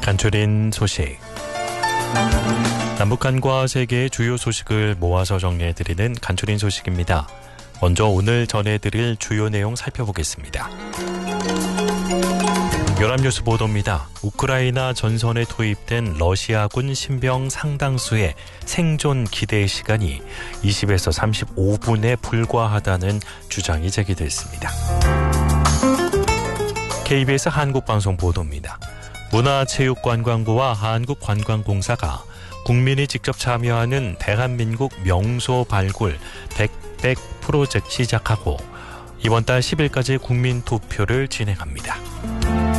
간추린 소식. 남북한과 세계의 주요 소식을 모아서 정리해드리는 간추린 소식입니다. 먼저 오늘 전해드릴 주요 내용 살펴보겠습니다. 연합뉴스 보도입니다. 우크라이나 전선에 투입된 러시아군 신병 상당수의 생존 기대 시간이 20에서 35분에 불과하다는 주장이 제기됐습니다. KBS 한국방송 보도입니다. 문화체육관광부와 한국관광공사가 국민이 직접 참여하는 대한민국 명소 발굴 백백 프로젝트 시작하고 이번 달 10일까지 국민투표를 진행합니다.